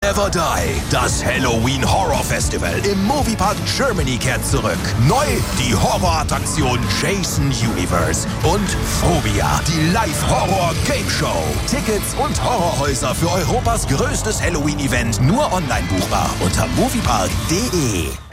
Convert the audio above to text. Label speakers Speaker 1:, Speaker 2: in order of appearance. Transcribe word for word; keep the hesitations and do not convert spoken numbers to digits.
Speaker 1: Never Die. Das Halloween Horror Festival im Moviepark Germany kehrt zurück. Neu die Horrorattraktion Jason Universe und Phobia, die Live-Horror-Game-Show. Tickets und Horrorhäuser für Europas größtes Halloween-Event nur online buchbar unter moviepark punkt de.